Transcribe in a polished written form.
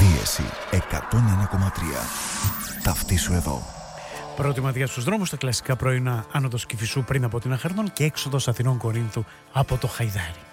Πίεση 101,3. Ταυτίσου εδώ. Πρώτη ματιά στους δρόμους, τα κλασικά πρωινά άνοδος Κηφισού πριν από την Αχέρνων και έξοδος Αθηνών Κορίνθου από το Χαϊδάρι.